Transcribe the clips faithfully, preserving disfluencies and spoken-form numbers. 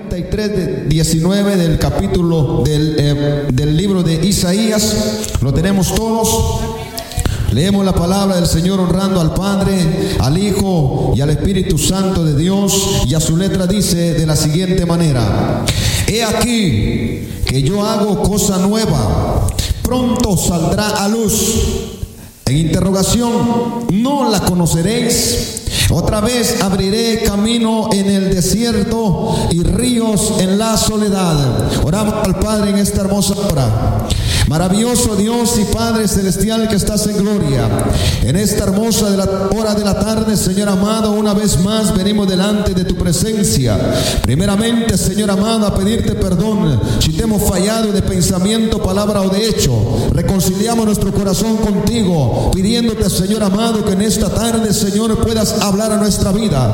treinta y tres, diecinueve del capítulo del, eh, del libro de Isaías. Lo tenemos todos. Leemos la palabra del Señor honrando al Padre, al Hijo y al Espíritu Santo de Dios. Y a su letra dice de la siguiente manera: He aquí que yo hago cosa nueva, pronto saldrá a luz. En interrogación, ¿no la conoceréis? Otra vez abriré camino en el desierto y ríos en la soledad. Oramos al Padre en esta hermosa hora. Maravilloso Dios y Padre celestial que estás en gloria, en esta hermosa de la hora de la tarde, Señor amado, una vez más venimos delante de tu presencia. Primeramente, Señor amado, a pedirte perdón si te hemos fallado de pensamiento, palabra o de hecho. Reconciliamos nuestro corazón contigo, pidiéndote, Señor amado, que en esta tarde, Señor, puedas hablar a nuestra vida.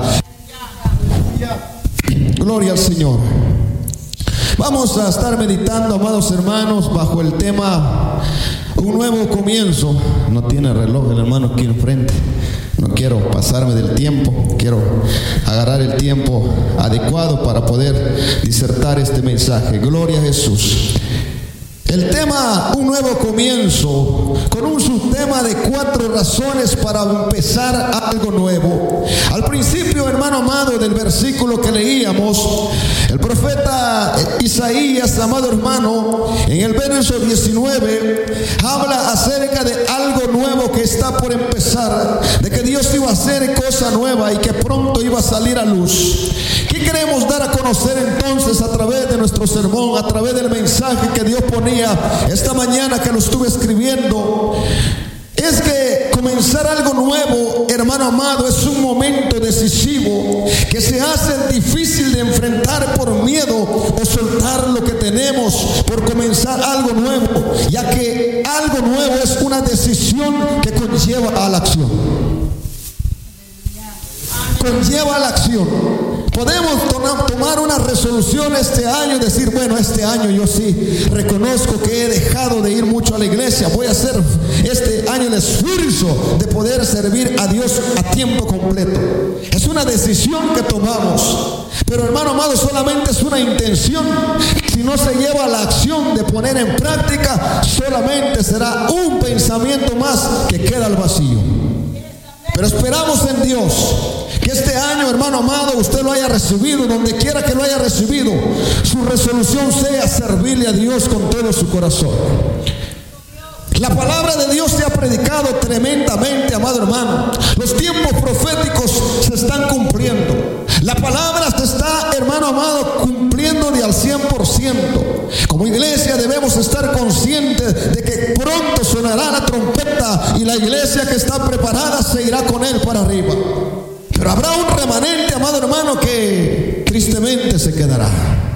Gloria al Señor. Vamos a estar meditando, amados hermanos, bajo el tema un nuevo comienzo. No tiene reloj el hermano aquí enfrente. No quiero pasarme del tiempo. Quiero agarrar el tiempo adecuado para poder disertar este mensaje. Gloria a Jesús. El tema, un nuevo comienzo, con un subtema de cuatro razones para empezar algo nuevo. Al principio, hermano amado, del versículo que leíamos, el profeta Isaías, amado hermano, en el verso diecinueve, habla acerca de algo nuevo que está por empezar, de que Dios iba a hacer cosa nueva y que pronto iba a salir a luz. ¿Qué queremos dar a conocer entonces a través de nuestro sermón, a través del mensaje que Dios ponía esta mañana que lo estuve escribiendo? Es que comenzar algo nuevo, hermano amado, es un momento decisivo que se hace difícil de enfrentar por miedo o soltar lo que tenemos por comenzar algo nuevo, ya que algo nuevo es una decisión que conlleva a la acción. Conlleva a la acción. Podemos tomar una resolución este año y decir, bueno, este año yo sí reconozco que he dejado de ir mucho a la iglesia. Voy a hacer este año el esfuerzo de poder servir a Dios a tiempo completo. Es una decisión que tomamos. Pero hermano amado, solamente es una intención. Si no se lleva a la acción de poner en práctica, solamente será un pensamiento más que queda al vacío. Pero esperamos en Dios que este año, hermano amado, usted lo haya recibido, donde quiera que lo haya recibido, su resolución sea servirle a Dios con todo su corazón. La palabra de Dios se ha predicado tremendamente, amado hermano. Los tiempos proféticos se están cumpliendo. La palabra se está, hermano amado, cumpliendo de al cien por ciento. Como iglesia debemos estar conscientes de que pronto sonará la trompeta y la iglesia que está preparada se irá con él para arriba. Pero habrá un remanente, amado hermano, que tristemente se quedará.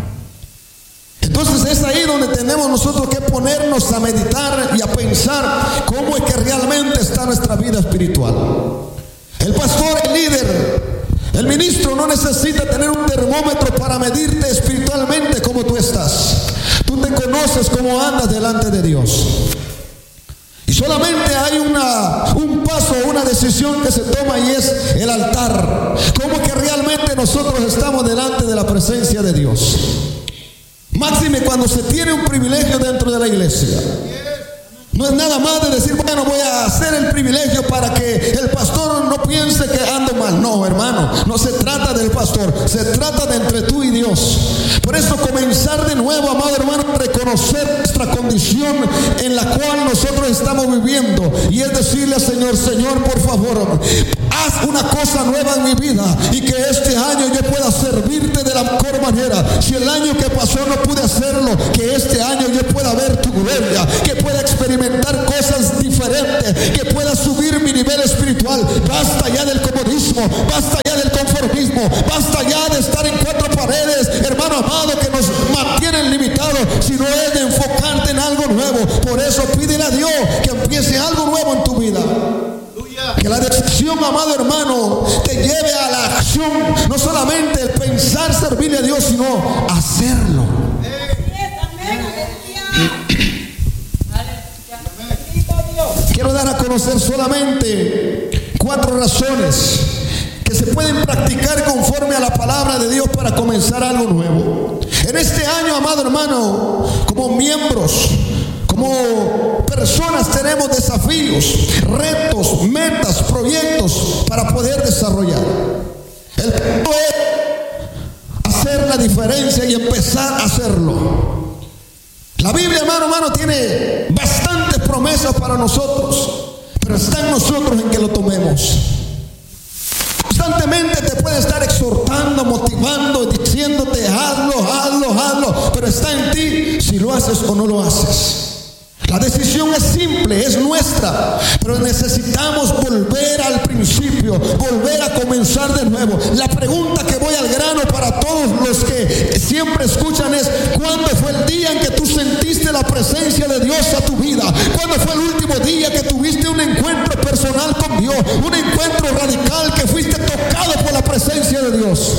Entonces es ahí donde tenemos nosotros que ponernos a meditar y a pensar cómo es que realmente está nuestra vida espiritual. El pastor, el líder, el ministro no necesita tener un termómetro para medirte espiritualmente cómo tú estás. Tú te conoces cómo andas delante de Dios. Y solamente hay una, un paso, una decisión que se toma, y es el altar. Cómo que realmente nosotros estamos delante de la presencia de Dios. Máxime cuando se tiene un privilegio dentro de la iglesia. No es nada más de decir, bueno, voy a hacer el privilegio para que el pastor no piense que ando mal. No, hermano, no se trata del pastor, se trata de entre tú y Dios. Por eso comenzar de nuevo, amado hermano, reconocer nuestra condición en la cual nosotros estamos viviendo, y es decirle al Señor, Señor, por favor, haz una cosa nueva en mi vida, y que este año yo pueda servirte de la mejor manera. Si el año que pasó no pude hacerlo, que este año yo pueda ver tu gloria, que pueda experimentar cosas diferentes, que pueda subir mi nivel espiritual. Basta ya del comodismo, basta ya del conformismo, basta ya de estar en cuatro paredes, hermano amado, que nos mantienen limitados, sino es de enfocarte en algo nuevo. Por eso pídele a Dios que empiece algo nuevo en tu vida. Que la decisión, amado hermano, te lleve a la acción. No solamente el pensar servirle a Dios, sino hacerlo. Quiero dar a conocer solamente cuatro razones que se pueden practicar conforme a la palabra de Dios para comenzar algo nuevo. En este año, amado hermano, como miembros, como personas tenemos desafíos, retos, metas, proyectos para poder desarrollar. El punto es hacer la diferencia y empezar a hacerlo. La Biblia, hermano, hermano, tiene bastantes promesas para nosotros, pero está en nosotros en que lo tomemos. Constantemente te puede estar exhortando, motivando, diciéndote hazlo, hazlo, hazlo, pero está en ti si lo haces o no lo haces. La decisión es simple, es nuestra, pero necesitamos volver al principio, volver a comenzar de nuevo. La pregunta que voy al grano para todos los que siempre escuchan es: ¿cuándo fue el día en que tú sentiste la presencia de Dios a tu vida? ¿Cuándo fue el último día que tuviste un encuentro personal con Dios? Un encuentro radical que fuiste tocado por la presencia de Dios.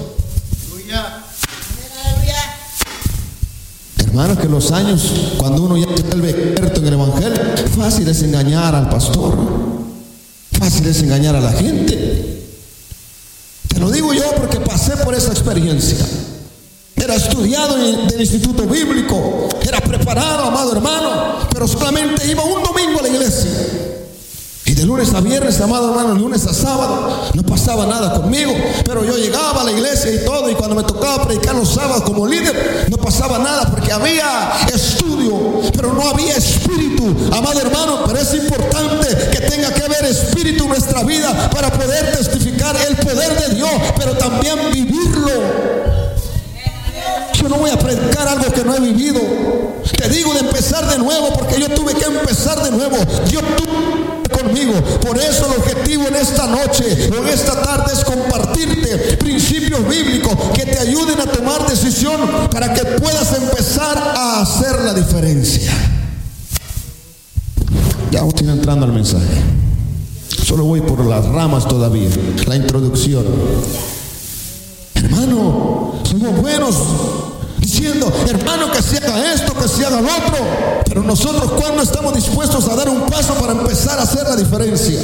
Hermano, que los años, cuando uno ya se vuelve experto en el evangelio, fácil es engañar al pastor, fácil es engañar a la gente. Te lo digo yo porque pasé por esa experiencia. Era estudiado en el instituto bíblico, era preparado, amado hermano, pero solamente iba un domingo a la iglesia. Y de lunes a viernes, amado hermano, de lunes a sábado, no pasaba nada conmigo. Pero yo llegaba a la iglesia y todo, y cuando me tocaba predicar los sábados como líder, no pasaba nada porque había estudio, pero no había espíritu, amado hermano. Pero es importante que tenga que haber espíritu en nuestra vida para poder testificar el poder de Dios, pero también vivirlo. Yo no voy a predicar algo que no he vivido. Te digo de empezar de nuevo porque yo tuve que empezar de nuevo. Dios tuvo conmigo. Por eso el objetivo en esta noche o en esta tarde es compartirte principios bíblicos que te ayuden a tomar decisión para que puedas empezar a hacer la diferencia. Ya vamos a ir entrando al mensaje. Solo voy por las ramas todavía. La introducción. Hermano, somos buenos diciendo, hermano, que se haga esto, que se haga lo otro, pero nosotros, ¿cuándo estamos dispuestos a dar un paso para empezar a hacer la diferencia?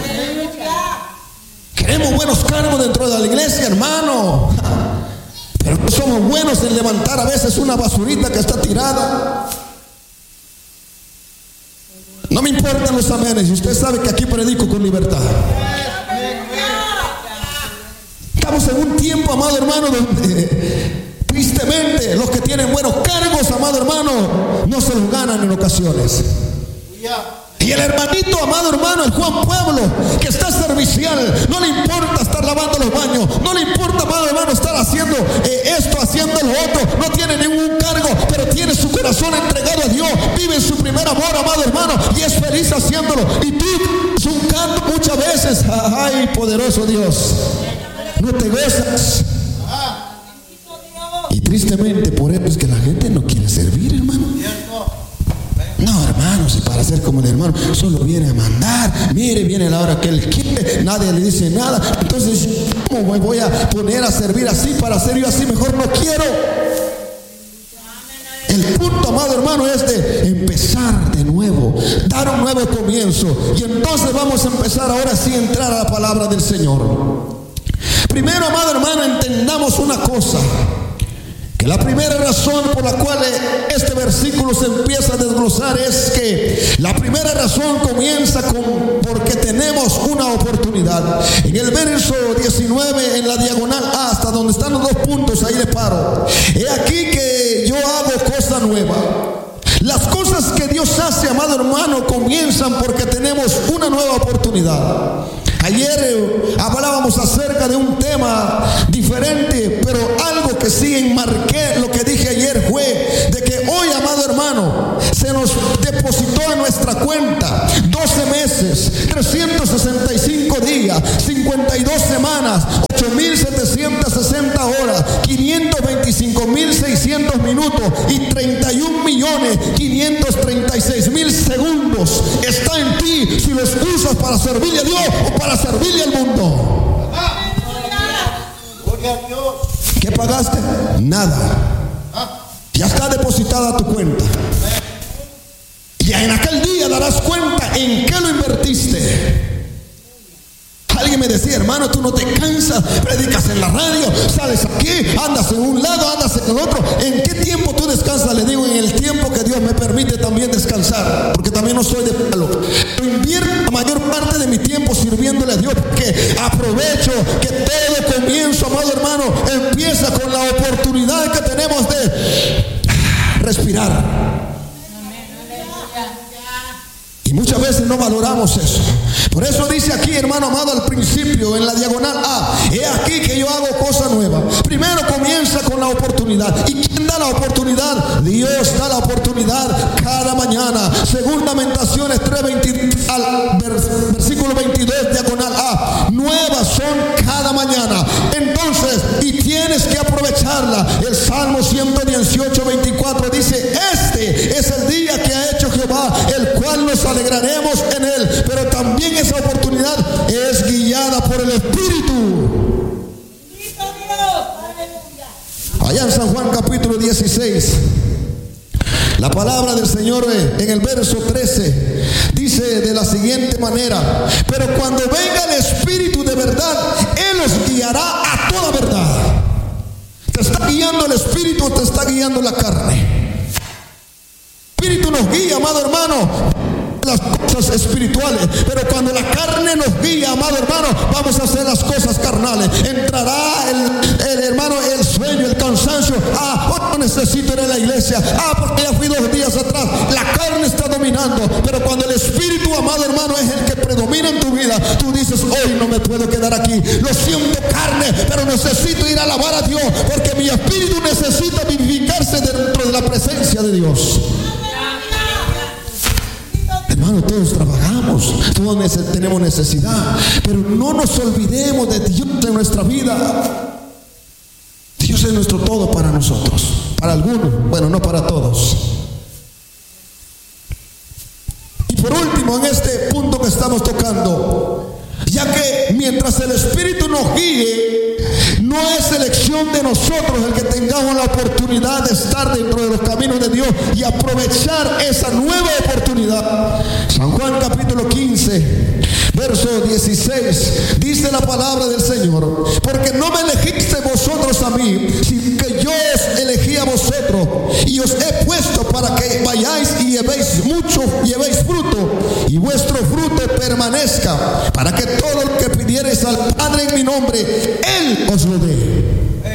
Queremos buenos cargos dentro de la iglesia, hermano, pero no somos buenos en levantar a veces una basurita que está tirada. No me importan los amenes, y usted sabe que aquí predico con libertad. Estamos en un tiempo, amado hermano, donde tristemente los que tienen buenos cargos, amado hermano, no se los ganan en ocasiones. Y el hermanito, amado hermano, el Juan Pueblo, que está servicial, no le importa estar lavando los baños, no le importa, amado hermano, estar haciendo eh, esto, haciendo lo otro, no tiene ningún cargo, pero tiene su corazón entregado a Dios, vive en su primer amor, amado hermano, y es feliz haciéndolo. Y tú, es un canto muchas veces, ay, poderoso Dios, no te gozas. Y tristemente por eso es que la gente no quiere servir, hermano. No, hermano, si para ser como el hermano solo viene a mandar, mire, viene la hora que él quiere, nadie le dice nada. Entonces, ¿cómo me voy a poner a servir así? Para ser yo así, mejor no quiero. El punto, amado hermano, es de empezar de nuevo, dar un nuevo comienzo. Y entonces vamos a empezar ahora sí a entrar a la palabra del Señor. Primero, amado hermano, entendamos una cosa. Que la primera razón por la cual este versículo se empieza a desglosar es que la primera razón comienza con porque tenemos una oportunidad. En el verso diecinueve, en la diagonal A, hasta donde están los dos puntos, ahí le paro. He aquí que yo hago cosa nueva. Las cosas que Dios hace, amado hermano, comienzan porque tenemos una nueva oportunidad. Ayer eh, hablábamos acerca de un tema diferente, pero algo que sí enmarqué, lo que dije ayer fue de que hoy, amado hermano, se nos depositó en nuestra cuenta doce meses, trescientos sesenta y cinco días, cincuenta y dos semanas, ocho mil setecientas sesenta horas, quinientos veinticinco mil seiscientos minutos y treinta y un millones quinientos treinta y seis mil segundos. Está en ti si los usas para servirle a Dios o para servirle al mundo. ¿Qué pagaste? Nada. Ya está depositada a tu cuenta. Y en aquel día darás cuenta en qué lo invertiste. Alguien me decía, hermano, tú no te cansas, predicas en la radio, sales aquí, andas en un lado, andas en el otro. ¿En soy de palo. Pero invierto la mayor parte de mi tiempo sirviéndole a Dios, porque aprovecho que todo comienzo, amado hermano, empieza con la oportunidad que tenemos de respirar. Y muchas veces no valoramos eso. Por eso dice aquí, hermano amado, al principio, en la diagonal A, he aquí que yo hago cosa nueva. Primero comienza con la oportunidad. ¿Y quién da la oportunidad? Dios da la oportunidad cada mañana. Según Lamentaciones tres, veinte, al vers, versículo veintidós, diagonal A, nuevas son cada mañana. Entonces, y tienes que aprovecharla. El Salmo ciento dieciocho, veinticuatro dice, este es el día que ha hecho Jehová, el cual nos alegraremos en él. Pero también esa oportunidad es guiada por el Espíritu. Allá en San Juan capítulo dieciséis, la palabra del Señor en el verso trece dice de la siguiente manera: pero cuando venga el Espíritu de verdad, Él os guiará a toda verdad. ¿Te está guiando el Espíritu o te está guiando la carne? El Espíritu nos guía, amado hermano, las cosas espirituales, pero cuando la carne nos guía, amado hermano, vamos a hacer las cosas carnales. Entrará el, el hermano, el sueño, el cansancio. Ah, oh, no necesito ir a la iglesia. Ah, porque ya fui dos días atrás. La carne está dominando, pero cuando el Espíritu, amado hermano, es el que predomina en tu vida, tú dices, hoy no me puedo quedar aquí. Lo siento, carne, pero necesito ir a alabar a Dios, porque mi espíritu necesita vivificarse dentro de la presencia de Dios. Hermano, todos trabajamos, todos tenemos necesidad, pero no nos olvidemos de Dios en nuestra vida. Dios es nuestro todo para nosotros, para algunos, bueno, no para todos. Y por último, en este punto que estamos tocando, ya que mientras el Espíritu nos guíe, no es elección de nosotros el que tengamos la oportunidad de estar dentro de los caminos de Dios y aprovechar esa nueva oportunidad. San Juan capítulo quince, verso dieciséis, dice la palabra del Señor: porque no me elegiste vosotros a mí, sino que yo os elegí a vosotros, y os he puesto para que vayáis y llevéis mucho, llevéis fruto, y vuestro fruto permanezca, para que todo lo que pidiereis al Padre en mi nombre, Él os lo dé.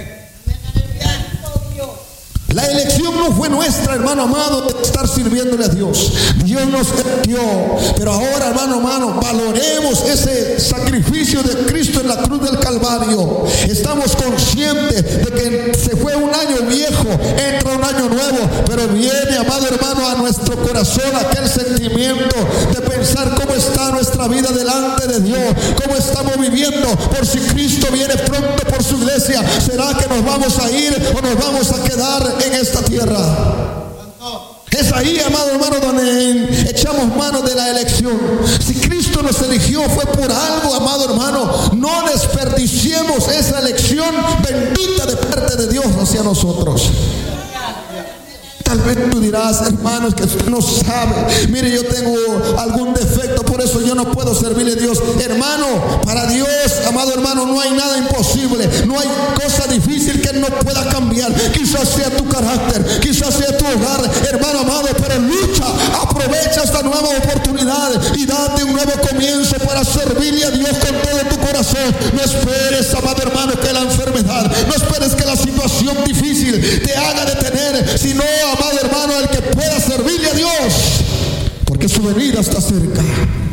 La elección no fue nuestra, hermano amado, de estar sirviéndole a Dios. Dios nos eligió. Pero ahora, hermano amado, valoremos ese sacrificio de Cristo en la cruz del Calvario. Estamos conscientes de que se fue un año viejo, entra un año nuevo, pero viene, amado hermano, a nuestro corazón aquel sentimiento de pensar cómo está nuestra vida delante de Dios, cómo estamos viviendo. Por si Cristo viene pronto por su iglesia, ¿será que nos vamos a ir o nos vamos a quedar en esta tierra? Es ahí, amado hermano, donde echamos mano de la elección. Si Cristo nos eligió fue por algo, amado hermano. No desperdiciemos esa elección bendita de parte de Dios hacia nosotros. Tal vez tú dirás, hermanos, que usted no sabe. Mire, yo tengo algún defecto, por eso yo no puedo servirle a Dios. Hermano, para Dios, amado hermano, no hay nada imposible. No hay cosa difícil que Él no pueda cambiar. Quizás sea tu carácter, quizás sea tu hogar, hermano amado, pero lucha, aprovecha esta nueva oportunidad y date un nuevo comienzo para servirle a Dios con todo tu corazón. No esperes, amado hermano, que la enfermedad, no esperes que la situación difícil te haga detener, sino, amado hermano, el que pueda servirle a Dios, porque su venida está cerca.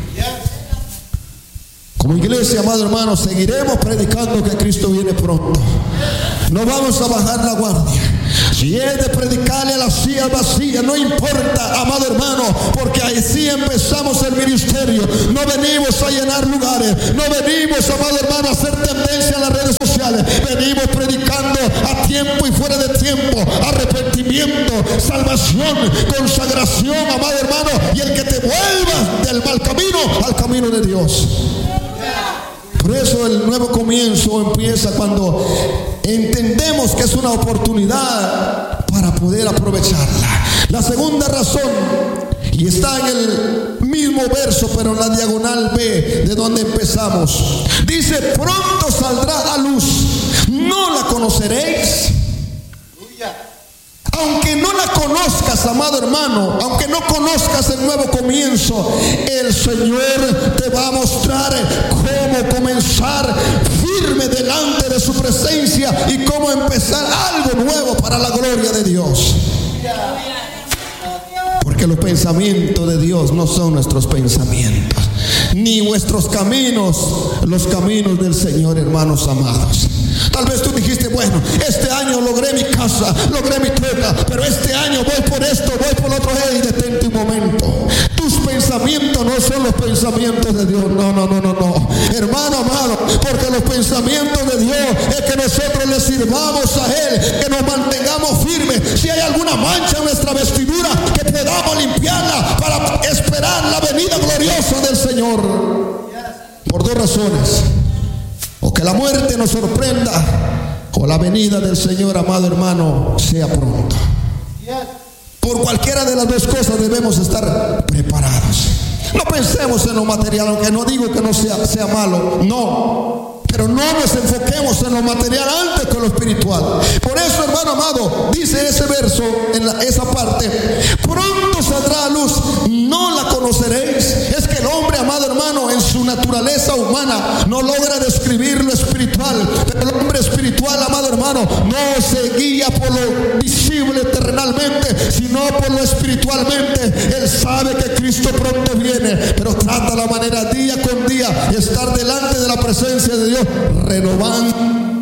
Como iglesia, amado hermano, seguiremos predicando que Cristo viene pronto. No vamos a bajar la guardia. Si es de predicarle a las sillas vacías, no importa, amado hermano, porque así empezamos el ministerio. No venimos a llenar lugares, no venimos, amado hermano, a hacer tendencia en las redes sociales. Venimos predicando a tiempo y fuera de tiempo, arrepentimiento, salvación, consagración, amado hermano, y el que te vuelva del mal camino al camino de Dios. Por eso el nuevo comienzo empieza cuando entendemos que es una oportunidad para poder aprovecharla. La segunda razón, y está en el mismo verso, pero en la diagonal B de donde empezamos, dice: pronto saldrá a luz, no la conoceréis, aunque no la conozcas, amado hermano, aunque no conozcas el nuevo comienzo, el Señor te va a mostrar cómo comenzar firme delante de su presencia y cómo empezar algo nuevo para la gloria de Dios. Porque los pensamientos de Dios no son nuestros pensamientos, ni vuestros caminos, los caminos del Señor, hermanos amados. Tal vez tú dijiste, bueno, este año logré mi casa, logré mi troca, pero este año voy por esto, voy por otro. Hey, detente un momento. Tus pensamientos no son los pensamientos de Dios. No, no, no, no, no. Hermano amado, porque los pensamientos de Dios es que nosotros le sirvamos a Él, que nos mantengamos firmes. Si hay alguna mancha en nuestra vestidura, que podamos limpiarla para esperar la venida gloriosa del Señor. Por dos razones: o que la muerte nos sorprenda, o la venida del Señor, amado hermano, sea pronto. Por cualquiera de las dos cosas debemos estar preparados. No pensemos en lo material, aunque no digo que no sea, sea malo, no. Pero no nos enfoquemos en lo material antes que lo espiritual. Por eso, hermano amado, dice ese verso, en la, esa parte: pronto saldrá a luz, no la conoceréis. Es que el hombre, amado hermano, en su naturaleza humana no logra describir lo espiritual. Pero el hombre espiritual, amado hermano, no se guía por lo visible terrenalmente, sino por lo espiritualmente. Él sabe que Cristo pronto viene, pero trata la manera día con día estar delante de la presencia de Dios, renovando.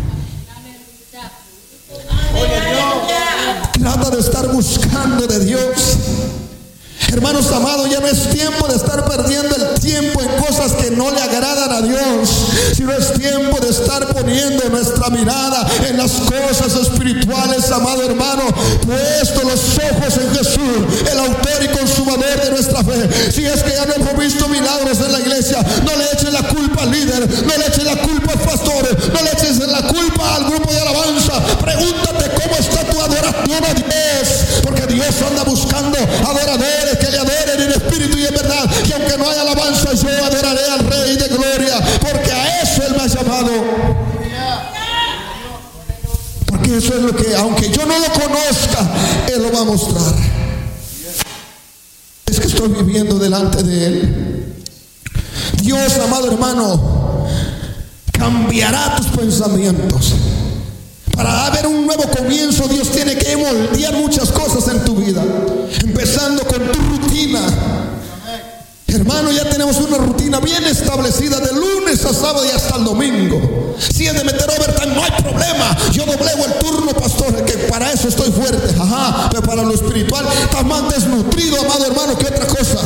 Trata de estar buscando de Dios. Hermanos amados, ya no es tiempo de estar perdiendo el tiempo en cosas que no le agradan a Dios, sino es tiempo de estar poniendo nuestra mirada en las cosas espirituales, amado hermano, puesto los ojos en Jesús, el autor y consumador de nuestra fe. Si es que ya no hemos visto milagros en la iglesia, no le echen la culpa al líder, no le echen la culpa al pastor, no le echen la culpa al grupo de alabanza. Pregúntate cómo está tu adoración a Dios, porque Dios anda buscando adoradores que le adoren en espíritu y en verdad. Y aunque no haya alabanza, yo adoraré al Rey de Gloria, porque a eso Él me ha llamado. Porque eso es lo que, aunque yo no lo conozca, Él lo va a mostrar. Es que estoy viviendo delante de Él. Dios, amado hermano, cambiará tus pensamientos. Para haber un nuevo comienzo, Dios tiene que moldear muchas cosas en tu vida, empezando con tu rutina. Hermano, ya tenemos una rutina bien establecida de lunes a sábado y hasta el domingo. Si es de meter overtime, no hay problema. Yo doblego el turno, pastor, que para eso estoy fuerte. Ajá, pero para lo espiritual estás más desnutrido, amado hermano, que otra cosa.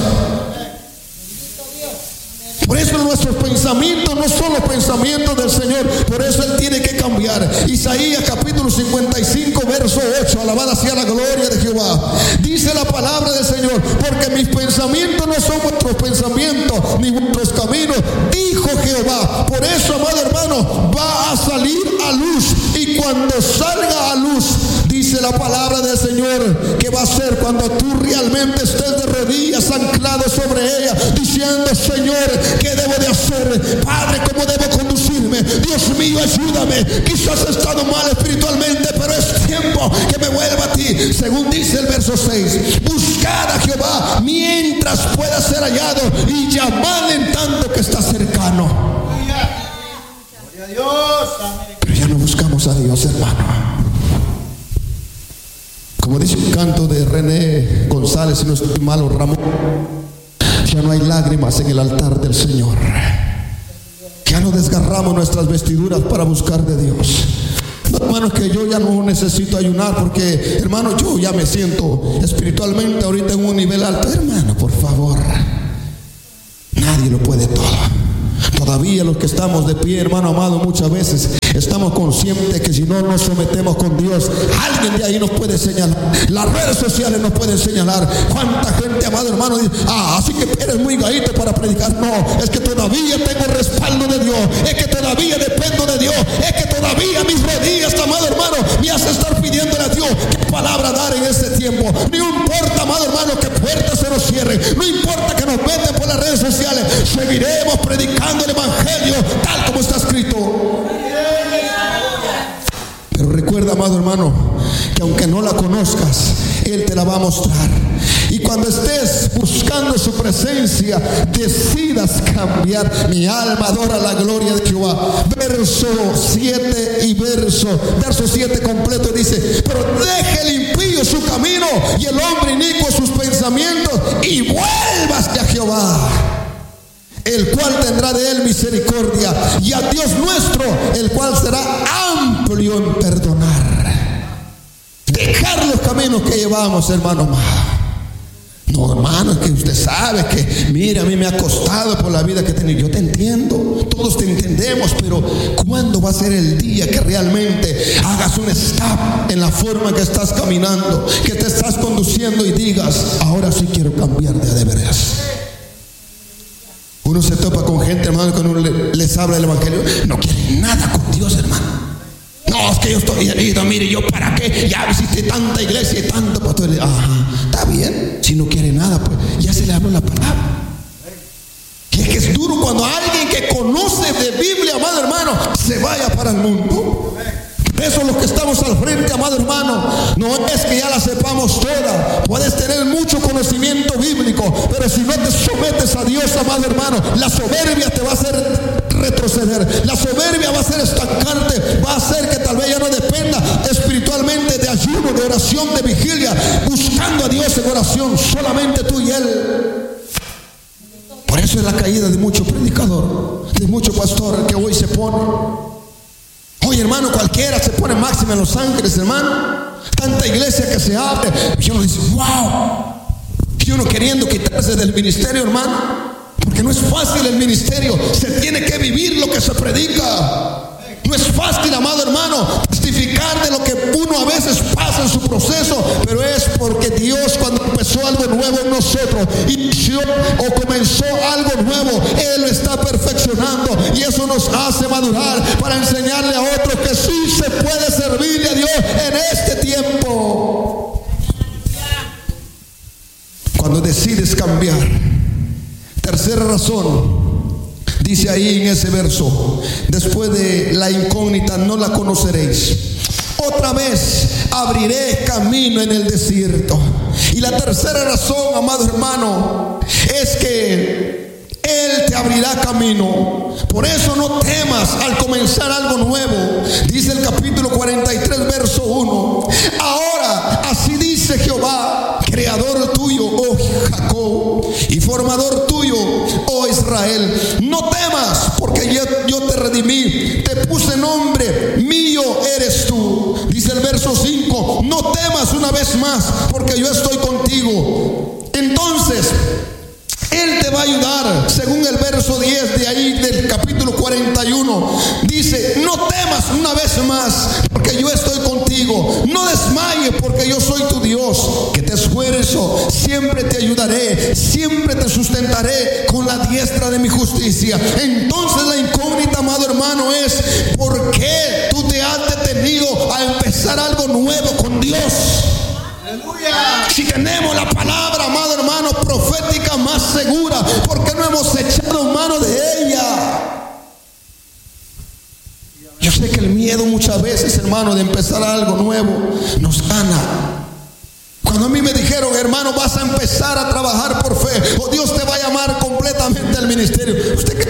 Por eso nuestros pensamientos no son los pensamientos del Señor. Por eso Él tiene que cambiar. Isaías capítulo cincuenta y cinco verso ocho: alabada sea la gloria de Jehová. Dice la palabra del Señor: porque mis pensamientos no son vuestros pensamientos, ni vuestros caminos, dijo Jehová. Por eso, amado hermano, va a salir a luz. Y cuando salga a luz, dice la palabra del Señor, que va a ser cuando tú realmente estés de rodillas anclado sobre ella, diciendo: Señor, ¿qué debo de hacer? Padre, ¿cómo debo conducirme? Dios mío, ayúdame. Quizás he estado mal espiritualmente, pero es tiempo que me vuelva a ti. Según dice el verso seis: buscad a Jehová mientras pueda ser hallado, y llamadle en tanto que está cercano. Gloria a Dios. Pero ya no buscamos a Dios, hermano. Como dice un canto de René González, si no estoy malo, Ramón: ya no hay lágrimas en el altar del Señor. Ya no desgarramos nuestras vestiduras para buscar de Dios. No, hermanos, que yo ya no necesito ayunar, porque, hermano, yo ya me siento espiritualmente ahorita en un nivel alto. Hermano, por favor, nadie lo puede todo. Todavía los que estamos de pie, hermano amado, muchas veces estamos conscientes que si no nos sometemos con Dios, alguien de ahí nos puede señalar. Las redes sociales nos pueden señalar. Cuánta gente, amado hermano, dice: ah, así que eres muy gaito para predicar. No, es que todavía tengo respaldo de Dios, es que todavía dependo de Dios, es que todavía mis rodillas, amado hermano, me hace estar pidiéndole a Dios qué palabra dar en este tiempo. No importa, amado hermano, que puertas se nos cierren, no importa que nos venden por las redes sociales, seguiremos predicando el evangelio tal como está escrito. Pero recuerda, amado hermano, que que aunque no la conozcas, Él te la va a mostrar. Y cuando estés buscando su presencia, decidas cambiar. Mi alma adora la gloria de Jehová. Verso siete y verso, verso siete completo dice: pero deje el impío su camino y el hombre inicuo sus pensamientos, y vuélvase a Jehová, el cual tendrá de él misericordia, y a Dios nuestro, el cual será amplio en perdonar. Dejar los caminos que llevamos, hermano amado. No, hermano, es que usted sabe que, mira, a mí me ha costado por la vida que he tenido. Yo te entiendo, todos te entendemos, pero ¿cuándo va a ser el día que realmente hagas un stop en la forma que estás caminando, que te estás conduciendo y digas: ahora sí quiero cambiar de a de veras? Uno se topa con gente, hermano, cuando uno le, les habla del evangelio, no quieren nada con Dios, hermano. No, es que yo estoy herido, mire, yo para qué, ya visité tanta iglesia y tanto pastor. Ajá, está bien, si no quiere nada, pues ya se le habla la palabra. Y es que es duro cuando alguien que conoce de Biblia, amado hermano, se vaya para el mundo. Por eso los que estamos al frente, amado hermano, no es que ya la sepamos toda. Puedes tener mucho conocimiento bíblico, pero si no te sometes a Dios, amado hermano, la soberbia te va a hacer retroceder. La soberbia va a hacer estancarte, va a hacer que tal vez ya no dependa espiritualmente de ayuno, de oración, de vigilia, buscando a Dios en oración, solamente tú y Él. Por eso es la caída de mucho predicador, de mucho pastor que hoy se pone. Oye, hermano, cualquiera se pone máxima en Los Ángeles, hermano. Tanta iglesia que se abre. Y uno dice: wow. Y uno queriendo quitarse del ministerio, hermano. Porque no es fácil el ministerio. Se tiene que vivir lo que se predica. No es fácil, amado hermano, testificar de lo que uno a veces pasa en su proceso, pero es porque Dios, cuando empezó algo nuevo en nosotros, inició o comenzó algo nuevo, Él lo está perfeccionando, y eso nos hace madurar para enseñarle a otros que sí se puede servirle a Dios en este tiempo. Cuando decides cambiar. Tercera razón. Dice ahí en ese verso, después de la incógnita, no la conoceréis. Otra vez abriré camino en el desierto. Y la tercera razón, amado hermano, es que Él te abrirá camino. Por eso no temas al comenzar algo nuevo. Dice el capítulo cuarenta y tres, verso uno. Ahora, así dice Jehová, creador tuyo, oh Jacob, y formador tuyo, oh Israel. No temas, porque yo, yo te redimí, te puse nombre, mío eres tú. Dice el verso cinco, no temas una vez más, porque yo estoy contigo. Entonces Él te va a ayudar, según el verso diez de ahí del capítulo cuarenta y uno. Dice: no temas una vez más, porque yo estoy contigo. No desmayes, porque yo soy tu Dios, que te esfuerzo, siempre te ayudaré, siempre te sustentaré con la diestra de mi justicia. Entonces la incógnita, amado hermano, es: ¿por qué tú te has detenido a empezar algo nuevo con Dios? Aleluya. Si tenemos la palabra, amado hermano, profética más segura, ¿por qué no hemos echado mano de ella? Yo sé que el miedo muchas veces, hermano, de empezar algo nuevo nos gana. Cuando a mí me dijeron: hermano, vas a empezar a trabajar por fe, o Dios te va a llamar completamente al ministerio, ¿usted qué